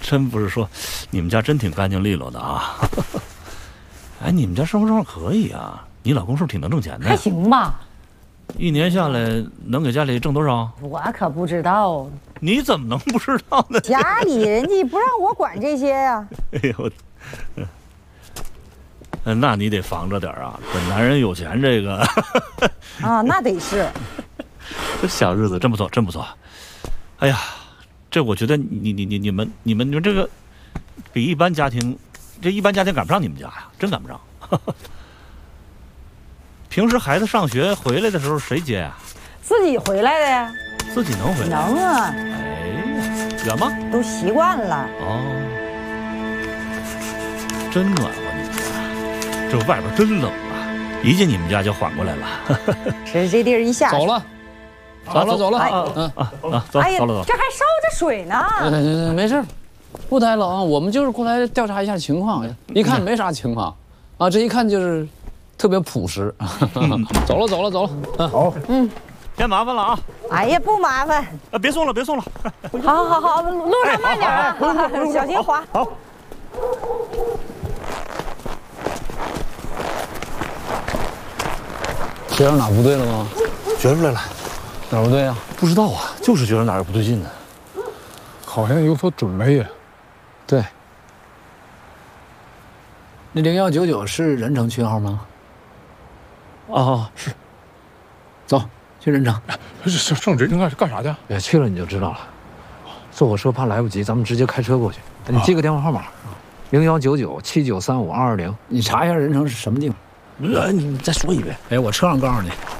真不是说，你们家真挺干净利落的啊。哎，你们家生活状况可以啊，你老公是不是挺能挣钱的？ 还行吧。 一年下来能给家里挣多少？ 我可不知道。 你怎么能不知道呢？ 家里人家不让我管这些呀。 哎呦，那你得防着点啊！这男人有钱，这个啊，那得是。 这小日子真不错，真不错。哎呀，这我觉得你们这个比一般家庭，这一般家庭赶不上你们家呀，真赶不上。平时孩子上学回来的时候谁接呀？ 自己回来的呀。 自己能回来？ 能啊。 哎呀，远吗？ 都习惯了。 哦，真暖和你们家，这外边真冷啊！一进你们家就缓过来了。 是这地儿一下走了，走了。 走哎呀， 走了。 这还烧着水呢。 没事，不待了啊，我们就是过来调查一下情况，一看没啥情况，啊，这一看就是特别朴实。走了。 好， 添麻烦了啊！ 哎呀，不麻烦。 别送了，别送了。 好，路上慢点啊，小心滑。 好。 觉着哪不对了吗？ 觉出来了， 哪不对啊？ 不知道啊，就是觉得哪儿不对劲呢。 好像有所准备呀。 对。那0199是任城区号吗？ 啊，是。 走，去任城。 上任城干啥去？ 别去了你就知道了。坐火车怕来不及，咱们直接开车过去。你记个电话号码，019979352220。你查一下任城是什么地方？ 你再说一遍。 哎，我车上告诉你。